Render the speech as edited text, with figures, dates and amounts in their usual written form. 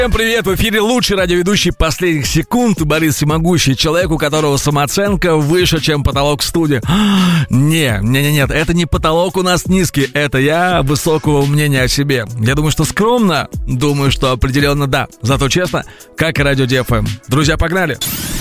Всем привет! В эфире лучший радиоведущий последних секунд Борис Всемогущий, человек, у которого самооценка выше, чем потолок студии. Нет, это не потолок у нас низкий, это я высокого мнения о себе. Я думаю, что скромно, думаю, что определенно да. Зато честно, как и радио DFM. Друзья, погнали!